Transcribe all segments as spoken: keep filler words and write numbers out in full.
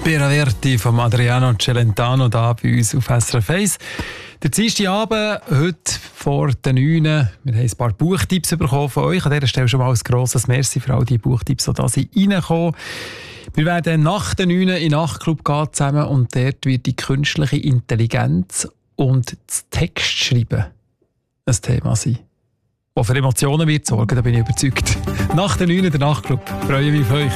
Peraverti von Adriano Celentano da bei uns auf S R F eins. Der Dienstag Abend, heute vor den neun. Wir haben ein paar Buchtipps bekommen von euch. An dieser Stelle schon mal ein grosses Merci für all die Buchtipps, die da sind reingekommen. Wir werden nach den neun in den Nachtclub gehen zusammen und dort wird die künstliche Intelligenz und das Textschreiben ein Thema sein, das für Emotionen wird sorgen, da bin ich überzeugt. Nach den neun in der Nachtclub. Freue mich auf euch.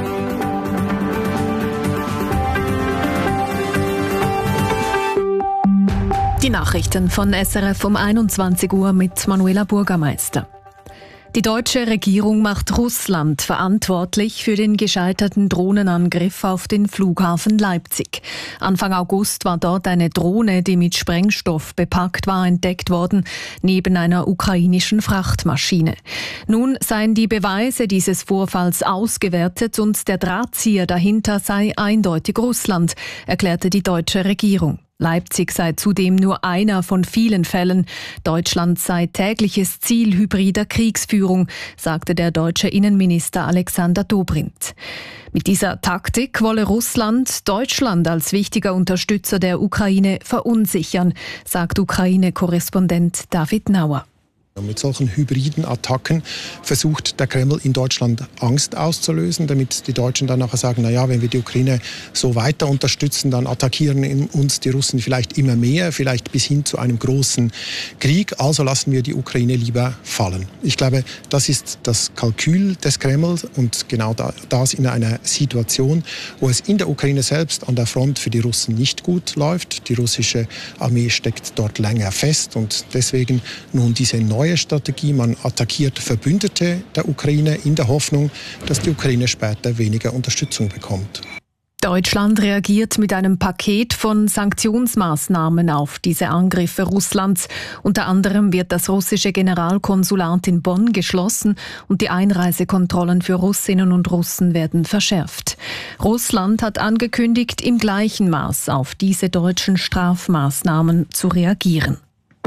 Die Nachrichten von S R F um einundzwanzig Uhr mit Manuela Burgermeister. Die deutsche Regierung macht Russland verantwortlich für den gescheiterten Drohnenangriff auf den Flughafen Leipzig. Anfang August war dort eine Drohne, die mit Sprengstoff bepackt war, entdeckt worden, neben einer ukrainischen Frachtmaschine. Nun seien die Beweise dieses Vorfalls ausgewertet und der Drahtzieher dahinter sei eindeutig Russland, erklärte die deutsche Regierung. Leipzig sei zudem nur einer von vielen Fällen. Deutschland sei tägliches Ziel hybrider Kriegsführung, sagte der deutsche Innenminister Alexander Dobrindt. Mit dieser Taktik wolle Russland Deutschland als wichtiger Unterstützer der Ukraine verunsichern, sagt Ukraine-Korrespondent David Nauer. Mit solchen hybriden Attacken versucht der Kreml in Deutschland Angst auszulösen, damit die Deutschen dann nachher sagen, na ja, wenn wir die Ukraine so weiter unterstützen, dann attackieren uns die Russen vielleicht immer mehr, vielleicht bis hin zu einem großen Krieg. Also lassen wir die Ukraine lieber fallen. Ich glaube, das ist das Kalkül des Kreml und genau das in einer Situation, wo es in der Ukraine selbst an der Front für die Russen nicht gut läuft. Die russische Armee steckt dort länger fest und deswegen nun diese neue Strategie. Man attackiert Verbündete der Ukraine in der Hoffnung, dass die Ukraine später weniger Unterstützung bekommt. Deutschland reagiert mit einem Paket von Sanktionsmaßnahmen auf diese Angriffe Russlands. Unter anderem wird das russische Generalkonsulat in Bonn geschlossen und die Einreisekontrollen für Russinnen und Russen werden verschärft. Russland hat angekündigt, im gleichen Maß auf diese deutschen Strafmaßnahmen zu reagieren.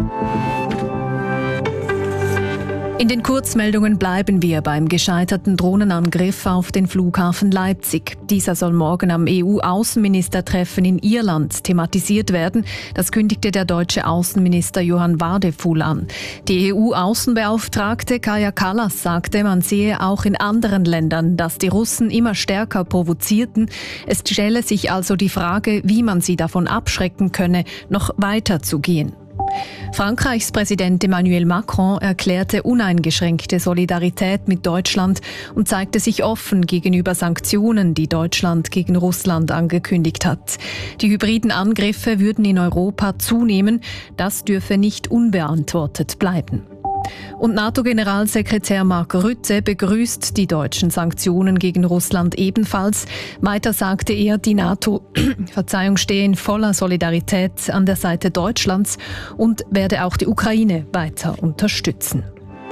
In den Kurzmeldungen bleiben wir beim gescheiterten Drohnenangriff auf den Flughafen Leipzig. Dieser soll morgen am E U-Außenministertreffen in Irland thematisiert werden. Das kündigte der deutsche Außenminister Johann Wadephul an. Die E U-Außenbeauftragte Kaja Kallas sagte, man sehe auch in anderen Ländern, dass die Russen immer stärker provozierten. Es stelle sich also die Frage, wie man sie davon abschrecken könne, noch weiter zu gehen. Frankreichs Präsident Emmanuel Macron erklärte uneingeschränkte Solidarität mit Deutschland und zeigte sich offen gegenüber Sanktionen, die Deutschland gegen Russland angekündigt hat. Die hybriden Angriffe würden in Europa zunehmen, das dürfe nicht unbeantwortet bleiben. Und NATO-Generalsekretär Mark Rutte begrüßt die deutschen Sanktionen gegen Russland ebenfalls. Weiter sagte er, die NATO Verzeihung, stehe in voller Solidarität an der Seite Deutschlands und werde auch die Ukraine weiter unterstützen.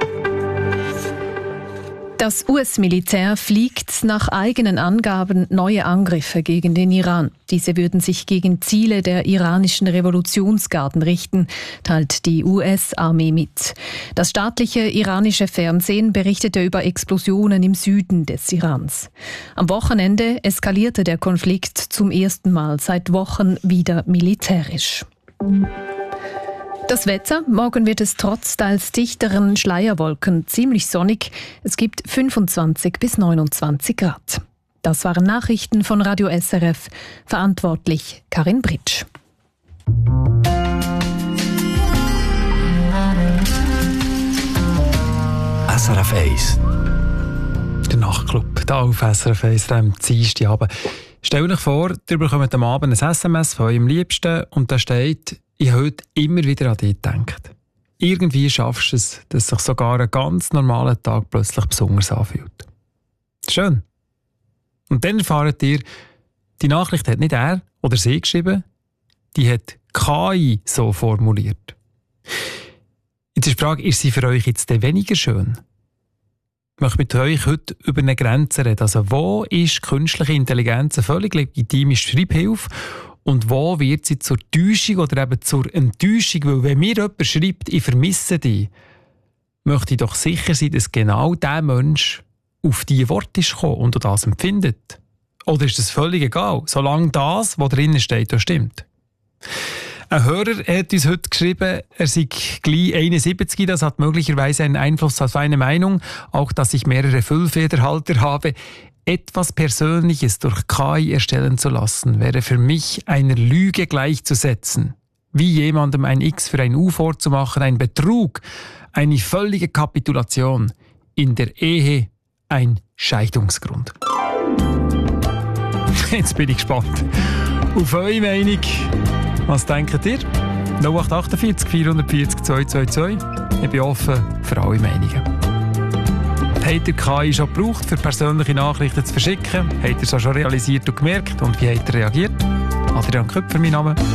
Das U S-Militär fliegt nach eigenen Angaben neue Angriffe gegen den Iran. Diese würden sich gegen Ziele der iranischen Revolutionsgarden richten, teilt die U S-Armee mit. Das staatliche iranische Fernsehen berichtete über Explosionen im Süden des Irans. Am Wochenende eskalierte der Konflikt zum ersten Mal seit Wochen wieder militärisch. Das Wetter. Morgen wird es trotz teils dichteren Schleierwolken ziemlich sonnig. Es gibt fünfundzwanzig bis neunundzwanzig Grad. Das waren Nachrichten von Radio S R F. Verantwortlich Karin Britsch. S R F eins. Der Nachtclub hier auf S R F eins am Dienstagabend. Stell euch vor, ihr bekommt am Abend ein S M S von eurem Liebsten und da steht: Ich habe heute immer wieder an dich gedacht. Irgendwie schaffst du es, dass sich sogar ein ganz normaler Tag plötzlich besonders anfühlt. Schön. Und dann erfahrt ihr, die Nachricht hat nicht er oder sie geschrieben, die hat K I so formuliert. Jetzt ist die Frage, ist sie für euch jetzt weniger schön? Ich möchte mit euch heute über eine Grenze reden. Also wo ist künstliche Intelligenz eine völlig legitime Schreibhilfe? Und wo wird sie zur Täuschung oder eben zur Enttäuschung? Weil wenn mir jemand schreibt, ich vermisse dich, möchte ich doch sicher sein, dass genau dieser Mensch auf diese Worte ist gekommen und das empfindet. Oder ist das völlig egal, solange das, was drinnen steht, auch stimmt? Ein Hörer hat uns heute geschrieben, er sei gleich einundsiebzig, das hat möglicherweise einen Einfluss auf seine Meinung, auch dass ich mehrere Füllfederhalter habe. Etwas Persönliches durch K I erstellen zu lassen, wäre für mich einer Lüge gleichzusetzen. Wie jemandem ein X für ein U vorzumachen, ein Betrug, eine völlige Kapitulation. In der Ehe ein Scheidungsgrund. Jetzt bin ich gespannt auf eure Meinung. Was denkt ihr? null acht acht vier vier vier null zwei zwei zwei. Ich bin offen für alle Meinungen. Habt ihr K I schon gebraucht, für persönliche Nachrichten zu verschicken? Habt ihr es schon realisiert und gemerkt? Und wie habt ihr reagiert? Adrian Köpfer, mein Name.